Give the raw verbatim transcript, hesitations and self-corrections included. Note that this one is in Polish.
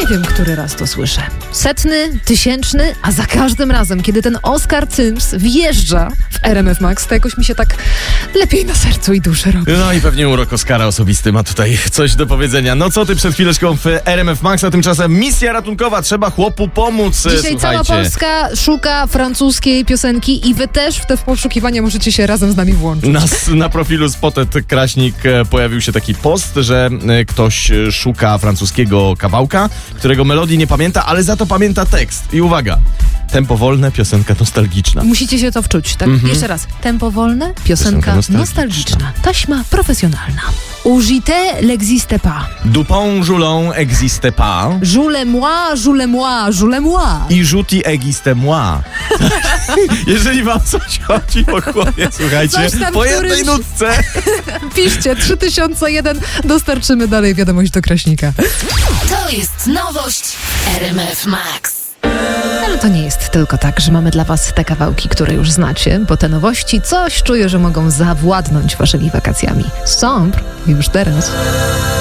Nie wiem, który raz to słyszę. Setny, tysięczny, a za każdym razem, kiedy ten Oskar Tyms wjeżdża w R M F Max, to jakoś mi się tak lepiej na sercu i duszy robi. No i pewnie urok Oskara osobisty ma tutaj coś do powiedzenia. No co ty przed chwileczką w R M F Max, a tymczasem misja ratunkowa, trzeba chłopu pomóc. Dzisiaj Słuchajcie. cała Polska szuka francuskiej piosenki i wy też w te poszukiwania możecie się razem z nami włączyć. Na, na profilu Spotted Kraśnik pojawił się taki post, że ktoś szuka francuskiego kawałka, którego melodii nie pamięta, ale za to pamięta tekst. I uwaga, tempo wolne, piosenka nostalgiczna. Musicie się to wczuć, tak? Mhm. Jeszcze raz. Tempo wolne, piosenka, Piosenka nostalgiczna. nostalgiczna. Taśma profesjonalna. Ujité l'existe pas. Dupont Joulon existe pas. Joule-moi, joule-moi, joule-moi. I rzuti existe moi. Jeżeli wam coś chodzi po głowie, słuchajcie, Coś tam po w jednej którymś- nutce. Piszcie, trzy tysiące jeden, dostarczymy dalej wiadomość do Kraśnika. To jest nowość R M F Max. Ale to nie jest tylko tak, że mamy dla was te kawałki, które już znacie, bo te nowości coś czuję, że mogą zawładnąć waszymi wakacjami. Stomp już teraz.